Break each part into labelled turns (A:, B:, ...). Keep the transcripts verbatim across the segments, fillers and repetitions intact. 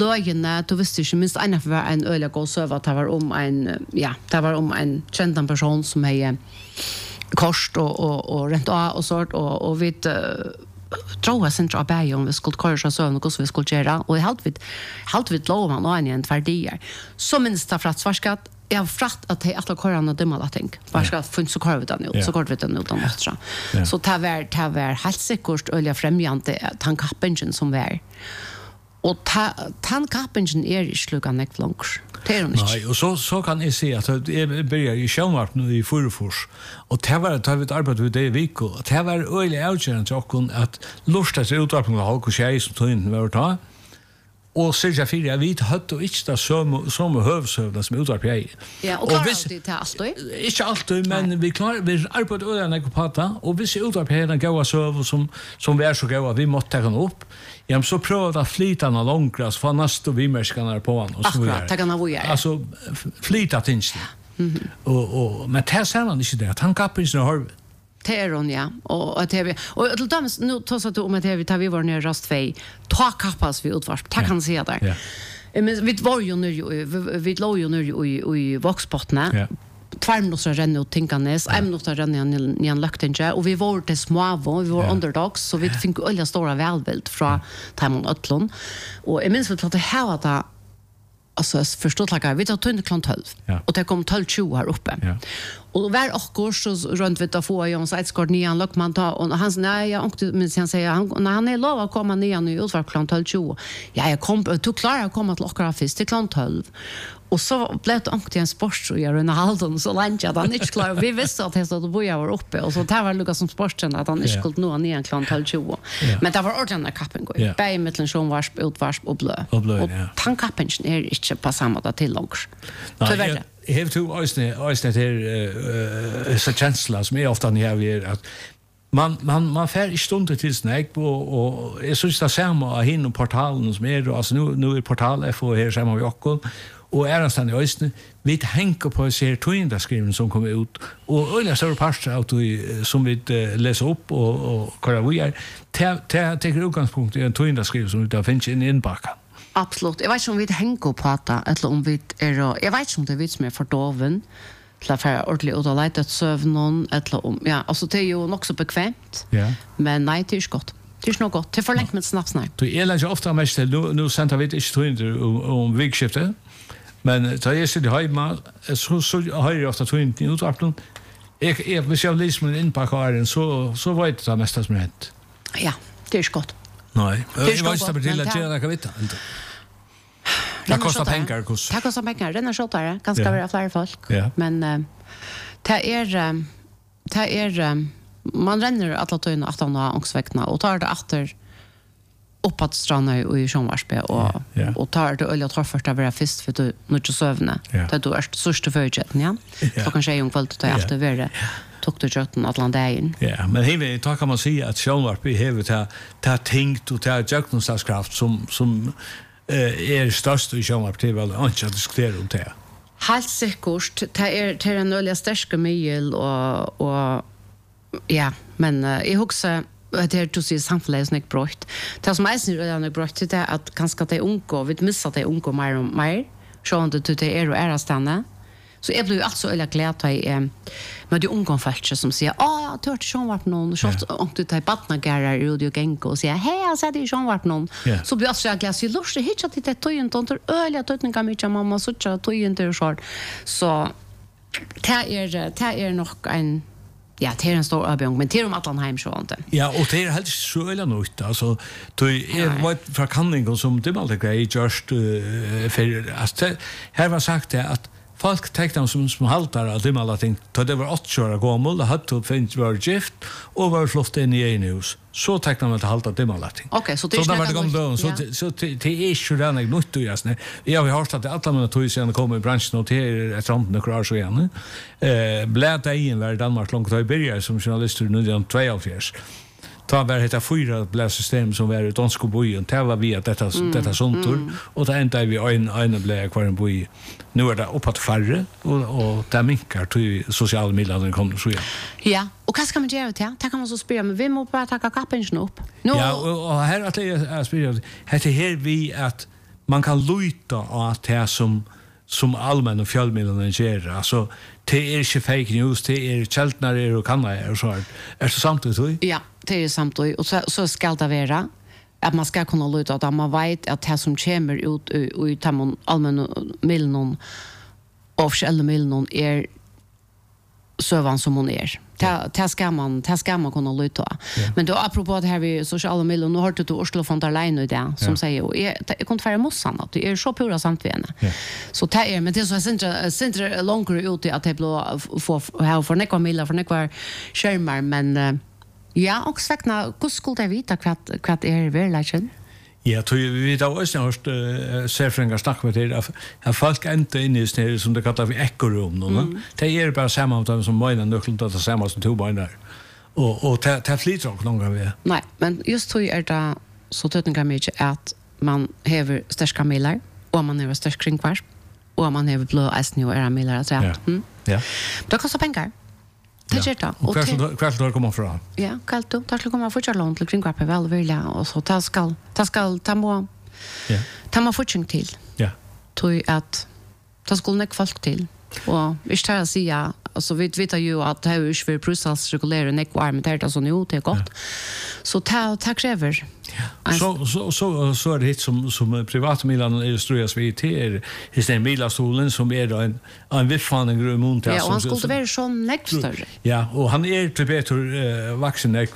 A: døgene, du visste ikke minst en av var en øyelig god søv at det var om en, ja, det var om en kjent person som hei kost og, og, og rent av og sånt, og, og vi uh, tror jeg ikke av bæg om vi skulle køre seg søvn og hvordan vi skulle gjøre, og jeg halte vi lov han og en igjen tverdier. Så minst det fra at svarskatt, jeg har fratt at jeg alle kørene dømmer la ting. Bare skal funnet så kører vi den ut, så går vi den ut av måtte. Så det var, det var helt sikkert øyelig fremgjende tankkappingen som var. Og tankkappingen er ikke lukket nek langer. Det er hun ikke.
B: Nei, og så, så kan jeg si at jeg begynner i Sjønvart nå i Furufors, og det var da vi arbeidet ved det i Viko, og det var øyelig avgjørende til åkken at lort etter utvarpning av Halko Kjei som tog inn ved å ta, og Sirja Fyri, jeg vet høtt og ikke det samme høvsøvende som utvarp jeg.
A: Ja, og klarer alltid til alltid?
B: Ikke alltid, men vi klarer, vi arbeider øyne ikke på det, og hvis jeg utvarp jeg den gode søv som, som vi er så gode, vi måtte ta den opp, ja, så prøvde jeg å flyte den langere, så får neste vimerskene på den.
A: Akkurat, ta den av hvor jeg er.
B: Altså, flyte tingene. Mm-hmm. og, og, men det ser man ikke det, han kapper ikke noe harve.
A: Det er hun, ja. Og, og, det, og til dømes, nå tar du om at vi tar vi var nere rast vei, ta kappas vi utvarp, det kan jeg si der. Ja. Men vi var jo nere, vi, vi lå jo nere i, i vokspottene, ja. Tvær minutter renner ut tinkanes, en minutter renner igjen løktinge, og vi var til smavo, vi var ja. Underdogs, så vi fikk øyne store velvild fra Taimon Øtlund. Og jeg minns vi til at det her var det, alltså förstått lika vi tar tunn klockan tolv ja. Och det kom tolv tjugo här uppe. Ja. Och var också så runt vet att få Jan Seidskort nian lockman ta och han nej jag åkte men sen säger han när han är lov att komma nian i utfart klockan tolv tjugo. Ja jag kom tog klar att komma till lockara fisk till klockan tolv. Och så blev det åkte en sportsojar under halden så länge att han inte klar. Vi visste att det stod att boja var uppe och så det var Lucas som sportsen att han inte skulle nå nian klockan tolv tjugo. Ja. Men det var ordentligt kappen går. Ja. Bäj mellan sjönvarsp utvarsp och blö.
B: Och blö.
A: Och tankappen är inte på samma dag till långs. Tyvärr.
B: Jag har två ösne ösne till så känsla som är ofta när jag är att man man man får i stunder till snäck och och jag syns det samma hin och portalen som är alltså nu nu är portal F och här samma vi också och är nästan i ösne vi hänger på ser twinda skriven som kommer ut och öliga stora parter av som vi läser upp och och köra vi är ta ta utgångspunkt i en twinda skriven som det finns in inbacken.
A: Absolut. Jag vet inte om vi hänger på det eller om vi är jag vet inte om det vet som är för doven till att vara ordentligt ut och leta ett sövn eller om ja alltså det är ju också bekvämt. Ja. Men nej det är gott. Det är nog gott. Det förlängt med snabbt snack.
B: Du är lägger ofta mest nu nu sent av det är tror om om vigskiftet. Men så är det hemma så så har jag ofta två ut upp. Jag jag vill se liksom in på karen så så vet det mest som hänt.
A: Ja, det är gott.
B: Nej, det är ju inte till att göra det inte. Det kostar pengar, kos.
A: Det kostar pengar, den är skotare, ganska vara fler folk. Men det är det är man renner alla tøyna att han har ångsväckna och tar det efter uppåt stranden och i Sjönvarspe och och tar det öl och tar första vara fisk för du nu inte sövna. Det då är största förutsättningen ja. Så kanske jag kvällt ta efter vara tog det jötten Atlanten.
B: Ja, men heve tar kan man säga att Sjönvarspe hever ta ta tänkt och ta jöttenstadskraft som som eh är störst i Sjönvarspe till väl inte att diskutera om det.
A: Helt säkert det är det är en öliga starka mejl och och ja, men uh, jag huxar att det är så samfälligt brott. Det som är så redan brott det är att kanske det unga vi missar det unga mer och mer. Så att det är och är stanna. Så jag blir ju alltså eller glad att jag med de unga folk som säger ah jag tror schon vart någon så att du tar barna gärar ut och gänga och säger hej jag sa det schon vart någon. Så blir jag glad så lust det hit att det tog inte under öliga tötning kan mycket mamma så att tog inte så så det är det är nog en ja, det är en stor öbjörn, men det är om Atlanheim så inte.
B: Ja, och det är helt så eller något. Alltså, då är vad för kanningen som det alltid grej just uh, för att här var sagt det att folk tänkte som som haltar att det alla ting. Då det var åtta år gammal, det hade typ fint var gift och var flott in i en hus. Så tänkte man att halta det alla ting.
A: Okej, så det
B: är så var det gamla så så det är ju den jag nåt du jasne. Jag har hört att alla mina tog sen kommer i branschen och till ett sånt och klar så igen. Eh bläta i en var Danmark långt i början som journalist nu den två years. Ta var det fyra bläsystem som var i danska bojen. Det var vi att detta mm. detta sånt mm. och det ända vi en en blä kvar en boj. Nu är det uppåt färre och och det minkar till sociala medier kommer så igen.
A: Ja, och vad ska man göra till? Det kan man så spela men vi måste bara ta kappen upp.
B: No. Ja, och här att jag spelar. Det här vi att man kan luta av det som som allmän och fjällmedlen ger. Alltså det är inte fake news, det är kältnar och kanna och så här. Är det samtidigt så?
A: Ja, det är samtidigt och så så ska det vara att man ska kunna luta att man vet att det som kommer ut i tamon allmän medlen och fjällmedlen är sövan som hon är. Det ska man, det ska man kunna luta. Yeah. Men då apropå det här vi sociala medier, nu har du Ursula von der Leyen i det som yeah. säger och jag jag kan inte vara mossan att det är så pura sant vi yeah. Så det är men det är så syndra syndra långre ut att det blir för ha för några millar för några skärmar men uh, ja och sakna hur skulle det vita kvart kvart är verkligen.
B: Ja, tror vi da også hørst uh, særfringer snakke med det, at folk enda inne i stedet som det kallar vi ekkorum, mm. det er bare samme av dem som møyner nøkkelen til det samme som to møyner. Og, og det, det flyter også noen ganger.
A: Nei, men just tror er det så tøtninger mye at man hever største miler, og man hever største kringkvars, og man hever blå eisen og era miler, altså. Ja. Mm. Ja. Det koster penger. Det gör det.
B: Och kvart då kommer från.
A: Ja, kvart då. Det ska komma fortsätta långt till kring kvarpe väl vill jag och så ta skall ta skall ta må. Ja. Ta må fortsätta till. Ja. Tror att ta skulle näck folk till. Och vi ska säga si, ja, alltså vi vet ju att det är ju för process regulera näck varm det är så nu det är gott. Ja. Så ta ta kräver. Ja.
B: Så så så så är det som som privatmilan illustreras vi till är den milastolen som är en en viffande grund
A: ja, och han skulle vara så näckstörre.
B: Ja, och han är till bättre uh, vuxen näck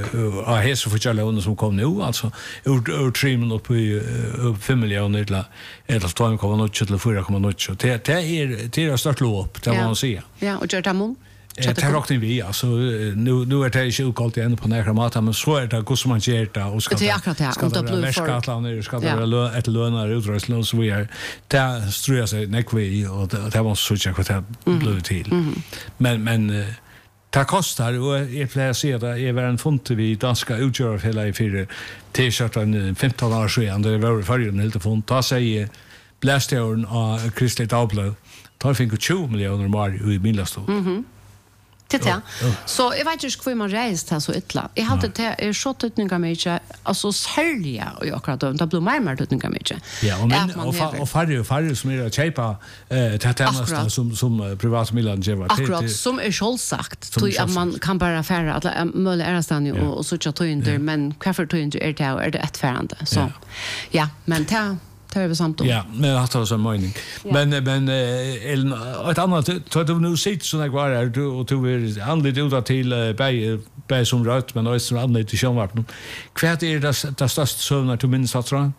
B: av hälso för alla som kom nu alltså ur tremen upp i fem miljoner eller eller två komma noll till fyra komma noll. Det det är det är stort lopp det man säger.
A: Ja, och gör det mot
B: Ja, det råknar vi, alltså nu, nu är det inte utgått igen på nära mat, men så är det hur som man ger det och ska det ska det vara värskatlaner, ska det vara ett lönar utrustning och så vidare. Det ströjar sig näckvi och det var så jag vad det blev till. Men men det kostar och jag får se det är väl en font vi danska utgör hela i fyra t-shirten femton år sedan det var förr helt font ta sig blästjärn och Kristelig Dagblad tar fick tjugo miljoner mer i Milastol. Mhm.
A: Det ja. Så jag vet inte hur man reist här så ytla. Jag hade det är så tutningar mycket alltså sälja och jag kan det blir mer mer tutningar mycket.
B: Ja, och men och och färre och färre som är att köpa eh det som som privat milan ger
A: vad det. Akkurat som är själv sagt. Så att man kan bara affärer alla möjliga är stan och så tjata inte men kaffe tog inte är det är det ett färande. Så ja, men det tar vi samt om.
B: Ja, men det har så mening. Men men Ellen ett annat så du nu sitter så där var du och du är handligt ut till bä bä som rött men också handligt till sjönvarpen. Kvärt är det det största sövnar till minst att tror.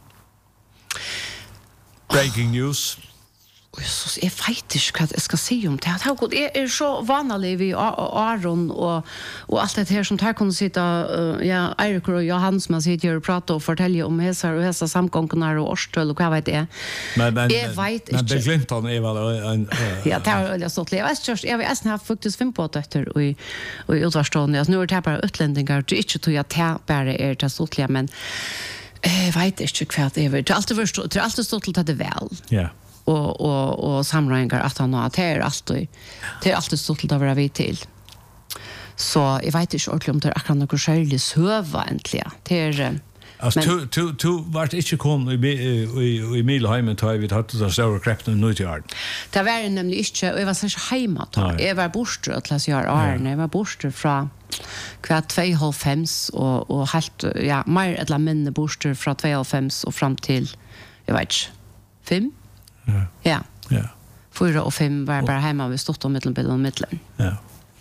B: Breaking news.
A: Så jag vet inte vad jag ska säga om det. Har gått är så vanligt vi Aron och och allt det här som tar kunde sitta ja Erik och Johan som sitter och pratar och fortäljer om hälsa och hälsa samgångar och årstöl och vad vet jag.
B: Men men jag vet inte. Men det glömde han är väl en
A: ja, det har jag så jag vet just jag vet har faktiskt fem på dotter och och utvarstående. Alltså nu är det bara utländingar du inte tror jag tar bara är det så men jag vet inte kvart det är det alltid förstå det är alltid stått till det väl. Ja. och och och samrådingar att han har det är alltid det är alltid stort att vara vid till. Så jag vet inte ordentligt om det är akkurat något självligt söva äntligen. Det är
B: alltså to to to vart inte kom i i i Milheimen tar vi hade så stora kraften nu till art.
A: Det var nämligen inte och jag var så hemma då. Jag var borster att läsa jag är jag var borster från kvart två och halv fem och och helt ja mer eller mindre borster från två och halv fem och fram till jag vet inte fem. Ja. Ja. Ja. Fyra och fem var bara hemma vi stod om mitten på mitten.
B: Ja.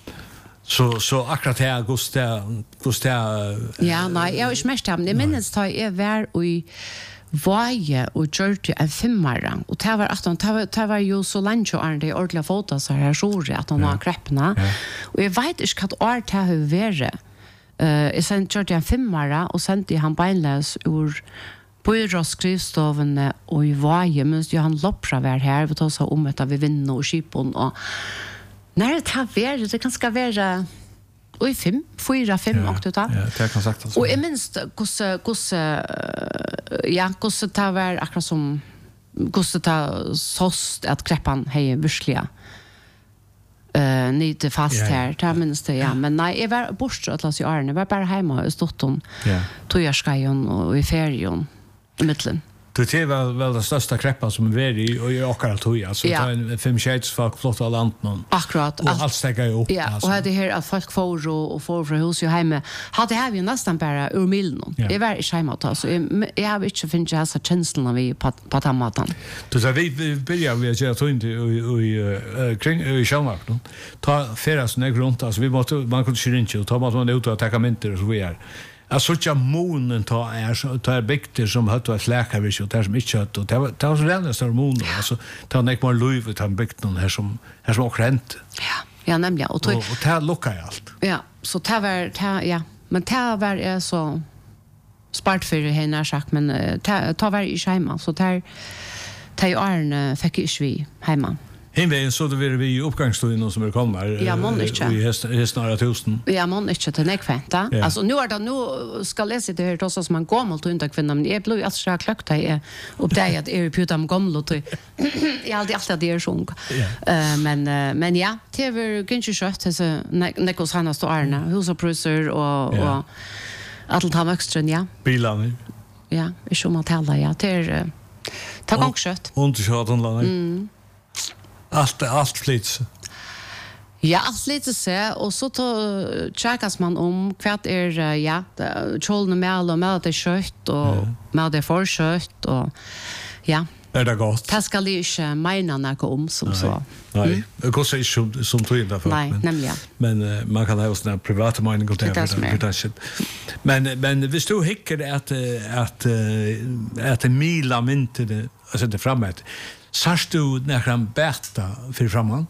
B: Så så akkurat här augusti augusti
A: ja, nej, jag är mest hem. Det minns tar är var i varje och Georgia en femmara och det var att de det var ju så länge och det ordentliga foton så här så att de har kräppna. Och jag vet inte vad art det har varit. Eh, jag sen Georgia en femmara och sen det han beinlös ur Bøyra skrivstovene og i vaje, mens Johan Loppra var her, vi tar så om etter vi vinner og skipon, og når det tar være, det kan skal være og i fem, fyra, fem, og du tar.
B: Ja, det kan sagt.
A: Og jeg minst, hvordan, ja, hvordan det var akkurat som, hvordan det såst at kreppan hei virkelig, Uh, nite fast yeah, här. Det minns det, ja. Men nej, jag var bortsett att läsa i Arne. Jag var bara hemma och stått om yeah. Tojarskajon och i ferien i mitten.
B: Det är väl väl den största kreppan som är i och i åkar allt hoj alltså ta en fem shades folk flotta land någon.
A: Akkurat.
B: Och allt stäcka ju upp.
A: Ja, och det här att folk får och och får från hus ju hemma. Hade här vi nästan bara ur miljon. Det var i hemma att så jag har inte funnit jag så känslan vi på på tamatan.
B: Du så vi börjar vi att göra så inte i kring i Schönmark. Ta färdas ner runt alltså vi måste man kunde köra inte och ta man ut och ta mentor så vi är. Alltså så monen ta är så tar bikter som hött var släkar vi så där som inte hött och det var det var så redan så monen alltså ta nek man löv ta bikten här som här som rent.
A: Ja, ja nämligen och
B: och ta lucka allt.
A: Ja, så ta var ta ja, men ta var är så spart för det här sagt men ta ta var i hemma så tar ta ju Arne fick ju vi hemma.
B: Hemvägen så det vill vi i uppgångsstunden som är kommer
A: ja, man inte.
B: I hästnara tusen.
A: Ja, man inte till nekvänta. Ja. Alltså nu är det nu ska läsa det här också som man gammalt och inte kvinna men jag blir alltså klockt är upp där att är på dem gammalt och jag alltid alltid det är sång. Eh men men ja, det var ganska kött så Nikos Hanna står Arna, husoprusser och och allt har extra ja.
B: Bilarna.
A: Ja, är som att hålla ja, det är ta gång kött.
B: Och så har de lagt. Allt allt flits.
A: Ja, allt lite så och så då checkas man om kvart är ja, cholna mel och mel det kött och mel det för kött och ja.
B: Är det gott?
A: Det ska ju inte mena något om som så.
B: Nej, det går så inte som tog in därför.
A: Nej, nämligen.
B: Men man kan ha också en privata mening och det är Men men visst du hickar att att att en mila inte det alltså det framåt. Särst du när han bästa för framåt?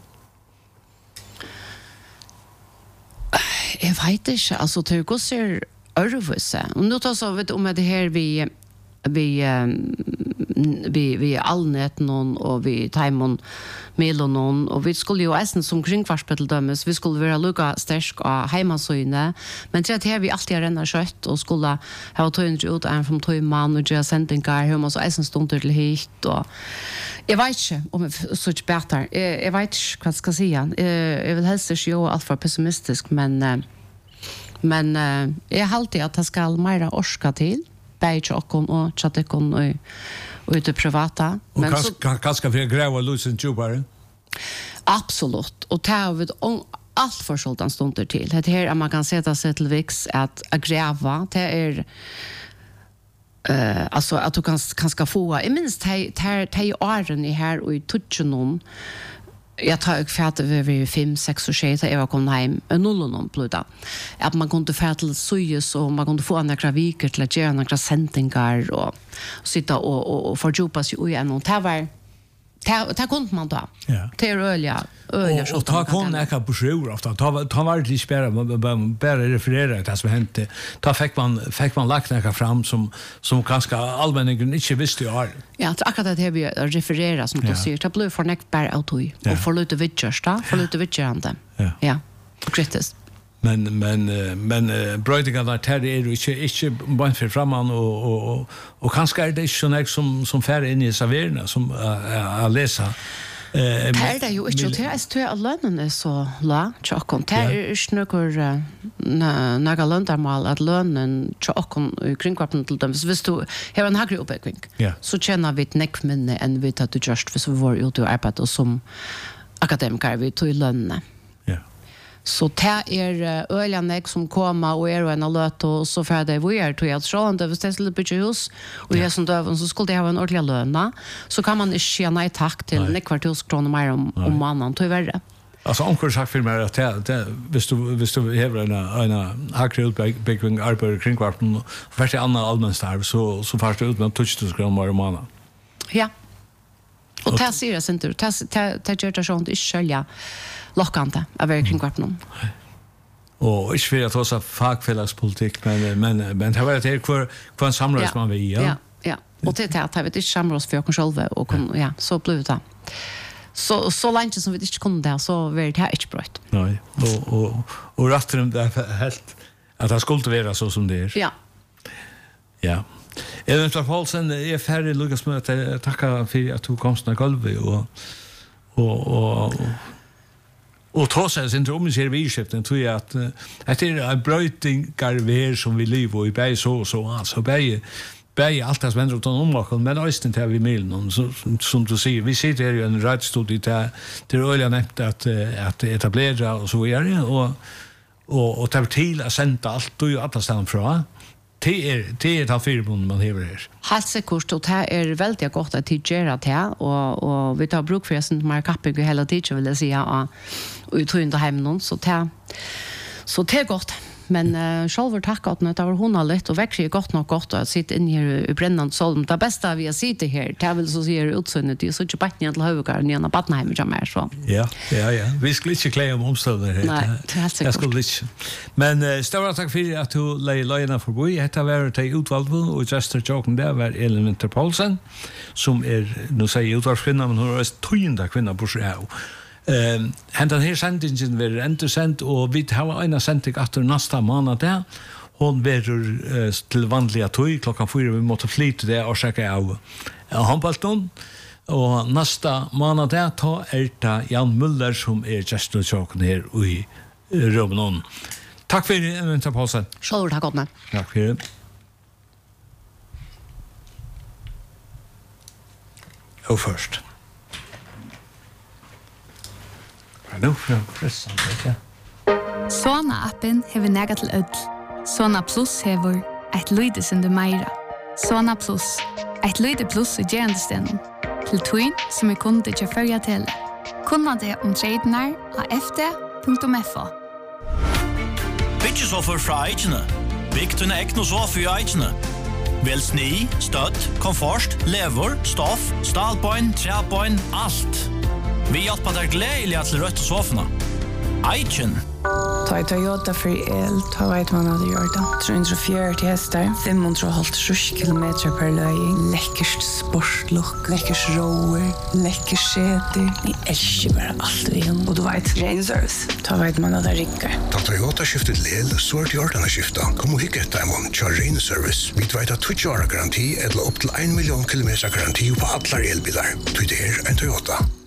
A: Jag vet inte, alltså det går så örvuse. Och nu tar så vet om det här vi vi vi vi allnet någon och vi timon melon någon och vi skulle ju essen som kringkvarspel dömes vi skulle vara lugga stärk och hemmasöjne men det här vi alltid renna kött och skulle ha tagit ut en från två man och göra sändningar hur man så essen stunder till hit och jag vet inte om jag så bättre jag vet inte vad ska säga jag vill helst inte göra allt för pessimistisk men men jag har alltid att det ska mera orska till bäj och och chatekon och och ute privata
B: men så ganska för gräva lusen tubare.
A: Absolut och ta vid allt för sådana stunder till. Det här är man kan sätta sig till vix att gräva det är eh alltså att du kan kan ska få i minst ta ta i åren i här och i touchen jag tar ju färt över fem sex och sju jag kom hem en noll någon pluta att man kunde färt till Sojus och man kunde få några veckor till att göra några sändningar och sitta och och, och fördjupa sig i en och ta var ta ta kunde man då
B: ja
A: till ölja ölja
B: så ta kom näka på sjur ofta ta ta var det spärra bara referera det som hände ta fick man fick man lagt näka fram som som ganska allmänningen inte visste ju
A: ja så akkurat det här vi refererar som du säger det blev för näkt bara auto och för lite vidgörsta för lite vidgörande ja ja kritiskt
B: men men men brödiga där där är ju inte inte bara för framan och och och kanske är det så näck som som färd in i serverna som att läsa
A: eh här det ju inte det är så att lönen är så la chockon där snökor några löndarmal att lönen chockon kringkvarten till dem så visst du har en högre uppväckning så känner vi ett näckminne än vi att du just för så var ute och arbeta som akademiker vi tog lönen. Så det är öljanek som kommer och är en alert och så för det vi är till att sjön det visst lite på hus och jag som då så skulle det ha en ordentlig lön så kan man inte tjäna i takt till en kvartals kronor mer om om mannen till värre.
B: Alltså onkel sagt för mig att det visst du visst du har en en hakrut bygging arbete kring kvarten för det andra allmänstarv så så fast ut med touch kronor mer om mannen.
A: Ja. Och det ser jag inte det det gör det sånt i skölja lockande av vara kring kvarten.
B: Och ich will ja ta fagfällagspolitik men men men det var det för för en samråds man vi ja.
A: Ja, ja. Och det är att jag vet inte samråds för kan själva och kan ja, så blev det. Så så länge som vi inte kunde där så var det inte bra.
B: Nej. Och och och ratten där helt att det skulle vara så som det är.
A: Ja.
B: Ja. Eventuellt Paulsen är färdig Lucas med att tacka för att du kom snart golvet och och och och trots att syndrom är vidskiften tror jag att att det är en brötning garver som vi lever i bäj så så alltså bäj bäj allt det som händer utan omvakon, men östen till vi milen som, som du säger, vi sitter här i en radstudie där det är öliga nämnt att, att etablera och så vidare och, och, och ta till att sända allt och ju alla ställen från det är det är ta fyrbund man hever här.
A: Helt säkert och det är väldigt gott att göra det och och vi tar bruk för sånt mer kapping hela tiden vill jag säga och utrymma inte hem någon så det så det är gott. Men uh, själv tack att det var hon har lätt och växer gott nog gott att sitta in här i brännande solm. Det bästa vi har sitter här, det vill så säga utseendet, det är så inte bara till högar ni har Badnheim och mer så.
B: Ja, ja, ja. Vi skulle inte klä om omstånden här.
A: Nej, det är helt
B: jag skulle inte. Men uh, stora tack för att du lägger löjorna förbi. Detta var till utvalg och Jester Joken där var Elin Winter Paulsen som är, nu säger utvalgskvinna, men hon är tojenda kvinna på sig här. Ehm hentan her sendingen ver enda send og vi har en sending efter nästa månad där. Hon verður uh, till vanliga tøy klockan fyra vi måste flyta det och checka av handbollen och nästa månad där ta Elta Jan Müller som är just nu chocken här i rummen. Tack för en interpausen.
A: Så tack gott med.
B: Tack för det. Och först Nu från pressan, ja.
C: Sona-appen hever nega til ødel. Sona Plus hever et lyde som du meira. Sona Plus, et lyde plus i gerandestenen. Til tøyn som er kunde til førja til. Kunna det om tradenar av f d punktum f o.
D: Byggesoffer fra Eichene. Bygg til ekno sofa i Eichene. Vel sni, støtt, komfort, lever, stoff, stalpoint, trepoint, alt. Vi hjelper deg gledelig til rødt og sofene. Eichen.
E: Ta i Toyota for el, ta vet man hadde gjort det. tre hundre og fjøruti hester, fem hundre og halvtreds kilometer per løy. Lekkerst sportlook, lekkers roer, lekkers seter. Jeg elsker bare alt vi har. Og du vet, ren service. Ta vet man hadde rikker.
F: Ta Toyota skiftet lel, så er det gjort denne skiftet. Kom og hikke etter en kjør ren service. Vi vet at tjueåra garanti eller opp til en million kilometer garanti på alle elbiler. Du det er en Toyota.